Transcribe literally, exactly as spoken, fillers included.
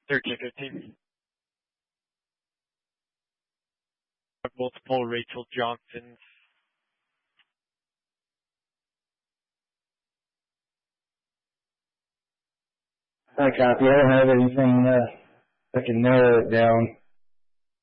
thirteen fifteen. Multiple Rachel Johnsons. I copy. I don't have anything uh, that can narrow it down.